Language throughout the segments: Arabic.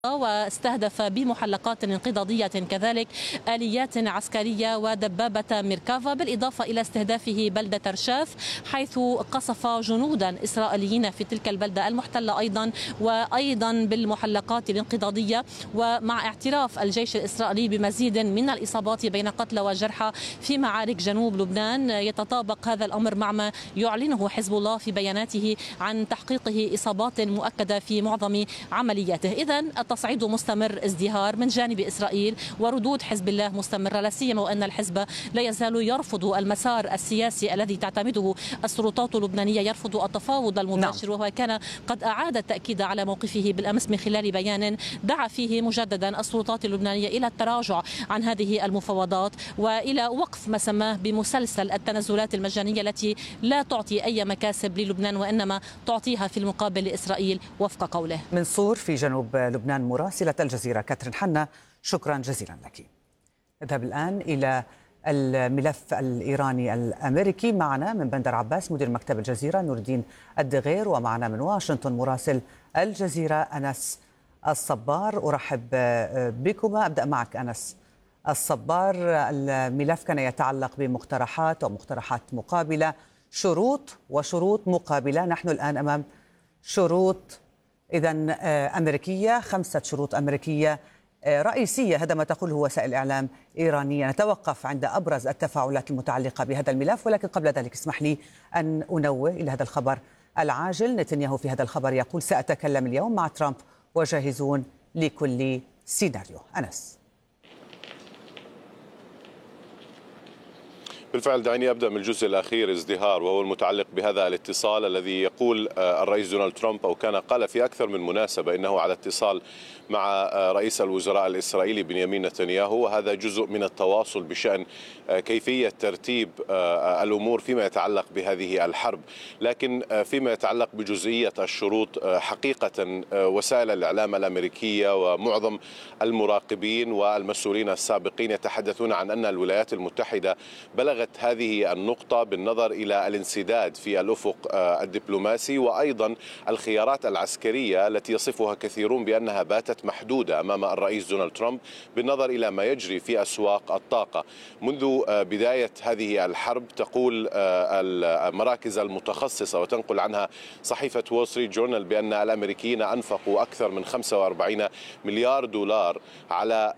واستهدف بمحلقات انقضاضية كذلك آليات عسكرية ودبابة ميركافا، بالإضافة إلى استهدافه بلدة رشاف حيث قصف جنودا إسرائيليين في تلك البلدة المحتلة وأيضا بالمحلقات الانقضاضية. ومع اعتراف الجيش الإسرائيلي بمزيد من الإصابات بين قتلى وجرحى في معارك جنوب لبنان، يتطابق هذا الأمر مع ما يعلنه حزب الله في بياناته عن تحقيقه إصابات مؤكدة في معظم عملياته. إذن التصعيد مستمر، ازدهار من جانب إسرائيل وردود حزب الله مستمرة، لا سيما وأن الحزب لا يزال يرفض المسار السياسي الذي تعتمده السلطات اللبنانية، يرفض التفاوض المباشر. وهو كان قد أعاد التأكيد على موقفه بالأمس من خلال بيان دعا فيه مجددا السلطات اللبنانية إلى التراجع عن هذه المفاوضات وإلى وقف ما سماه بمسلسل التنازلات المجانية التي لا تعطي أي مكاسب للبنان وإنما تعطيها في المقابل لإسرائيل وفق قوله. من صور في جنوب لبنان مراسلة الجزيرة كاترين حنا، شكرا جزيلا لك. نذهب الآن إلى الملف الإيراني الأمريكي. معنا من بندر عباس مدير مكتب الجزيرة نور الدين الدغير، ومعنا من واشنطن مراسل الجزيرة أنس الصبار. أرحب بكما. أبدأ معك أنس الصبار. الملف كان يتعلق بمقترحات ومقترحات مقابلة، شروط وشروط مقابلة. نحن الآن أمام شروط إذن أمريكية، 5 شروط أمريكية رئيسية، هذا ما تقوله وسائل الإعلام إيرانية. نتوقف عند أبرز التفاعلات المتعلقة بهذا الملف، ولكن قبل ذلك اسمح لي أن أنوه إلى هذا الخبر العاجل. نتنياهو في هذا الخبر يقول: سأتكلم اليوم مع ترامب وجاهزون لكل سيناريو. أنس. بالفعل دعني أبدأ من الجزء الأخير ازدهار، وهو المتعلق بهذا الاتصال الذي يقول الرئيس دونالد ترامب، أو كان قال في أكثر من مناسبة إنه على اتصال مع رئيس الوزراء الإسرائيلي بنيامين نتنياهو، وهذا جزء من التواصل بشأن كيفية ترتيب الأمور فيما يتعلق بهذه الحرب. لكن فيما يتعلق بجزئية الشروط، حقيقة وسائل الإعلام الأمريكية ومعظم المراقبين والمسؤولين السابقين يتحدثون عن أن الولايات المتحدة بلغت هذه النقطة بالنظر إلى الانسداد في الأفق الدبلوماسي، وأيضا الخيارات العسكرية التي يصفها كثيرون بأنها باتت محدودة أمام الرئيس دونالد ترامب بالنظر إلى ما يجري في أسواق الطاقة. منذ بداية هذه الحرب تقول المراكز المتخصصة وتنقل عنها صحيفة وول ستريت جورنال بأن الأمريكيين أنفقوا أكثر من 45 مليار دولار على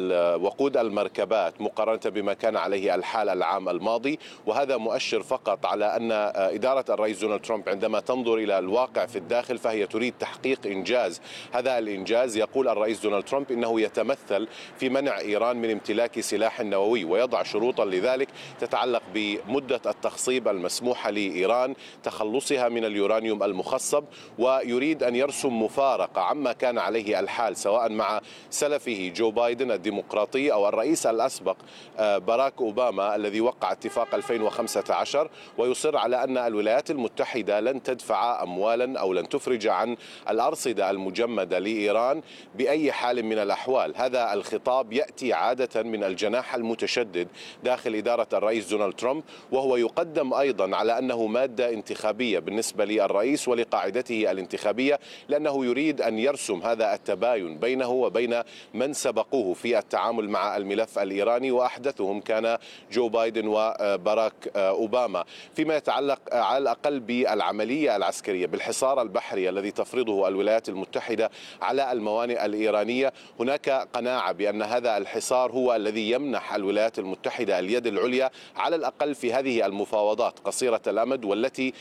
وقود المركبات مقارنة بما كان عليه الحال العام الماضي. وهذا مؤشر فقط على أن إدارة الرئيس دونالد ترامب عندما تنظر إلى الواقع في الداخل فهي تريد تحقيق إنجاز. هذا الإنجاز يقول الرئيس دونالد ترامب إنه يتمثل في منع إيران من امتلاك سلاح نووي، ويضع شروطا لذلك تتعلق بمدة التخصيب المسموحة لإيران، تخلصها من اليورانيوم المخصب، ويريد أن يرسم مفارقة عما كان عليه الحال سواء مع سلفه جو بايدن الديمقراطي أو الرئيس الأسبق باراك أوباما الذي وقع اتفاق 2015، ويصر على أن الولايات المتحدة لن تدفع أموالا أو لن تفرج عن الأرصدة المجمدة لإيران بأي حال من الأحوال. هذا الخطاب يأتي عادة من الجناح المتشدد داخل إدارة الرئيس دونالد ترامب، وهو يقدم أيضا على أنه مادة انتخابية بالنسبة للرئيس ولقاعدته الانتخابية، لأنه يريد أن يرسم هذا التباين بينه وبين من سبقوه في التعامل مع الملف الإيراني، وأحدثهم كان جو بايدن وباراك أوباما. فيما يتعلق على الأقل بالعملية العسكرية بالحصار البحري الذي تفرضه الولايات المتحدة على الموانئ الإيرانية، هناك قناعة بأن هذا الحصار هو الذي يمنح الولايات المتحدة اليد العليا على الأقل في هذه المفاوضات قصيرة الأمد، والتي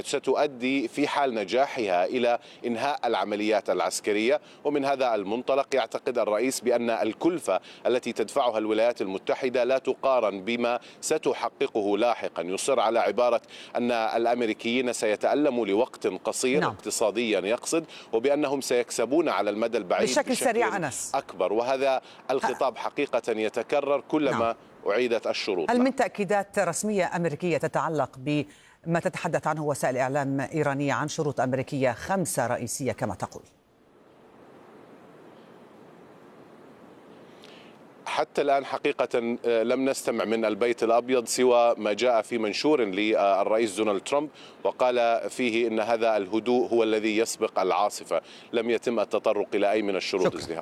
ستؤدي في حال نجاحها إلى إنهاء العمليات العسكرية. ومن هذا المنطلق يعتقد الرئيس بأن الكلفة التي تدفعها الولايات المتحدة لا تقارن بما ستحققه لاحقا. يصر على عبارة أن الأمريكيين سيتألموا لوقت قصير اقتصاديا يقصد، وبأنهم سيكسبون على المدى البعيد بشكل سريع أنس أكبر. وهذا الخطاب حقيقة يتكرر كلما أعيدت الشروط. هل من تأكيدات رسمية أمريكية تتعلق بما تتحدث عنه وسائل إعلام إيرانية عن شروط أمريكية 5 رئيسية كما تقول؟ حتى الآن حقيقة لم نستمع من البيت الأبيض سوى ما جاء في منشور للرئيس دونالد ترامب، وقال فيه إن هذا الهدوء هو الذي يسبق العاصفة. لم يتم التطرق إلى أي من الشروط ازدهار.